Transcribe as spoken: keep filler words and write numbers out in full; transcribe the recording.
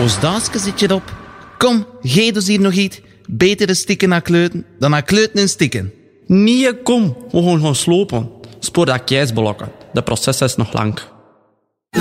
Als daasje zit je erop. Kom, geef ons hier nog iets. Beter een stikken naar kleuten dan naar kleuten en stikken. Nee, kom. We gaan gaan slopen. Spoor dat keisblokken. De proces is nog lang.